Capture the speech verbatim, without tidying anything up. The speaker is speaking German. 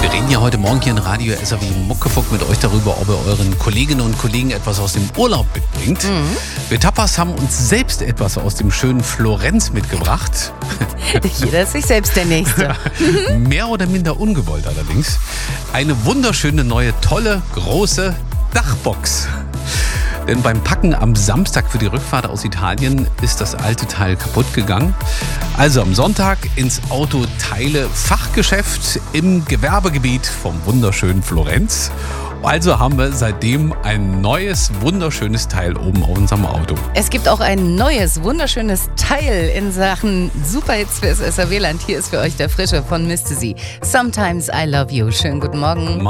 Wir reden ja heute Morgen hier in Radio S R W Muckefuck mit euch darüber, ob ihr euren Kolleginnen und Kollegen etwas aus dem Urlaub mitbringt. Mhm. Wir Tapas haben uns selbst etwas aus dem schönen Florenz mitgebracht. Jeder ist sich selbst der Nächste. Mehr oder minder ungewollt allerdings. Eine wunderschöne, neue, tolle, große Dachbox. Denn beim Packen am Samstag für die Rückfahrt aus Italien ist das alte Teil kaputt gegangen. Also am Sonntag ins Autoteile-Fachgeschäft im Gewerbegebiet vom wunderschönen Florenz. Also haben wir seitdem ein neues, wunderschönes Teil oben auf unserem Auto. Es gibt auch ein neues, wunderschönes Teil in Sachen Superhits fürs S R W-Land. Hier ist für euch der Frische von Misty Z. Sometimes I Love You. Schönen guten Morgen.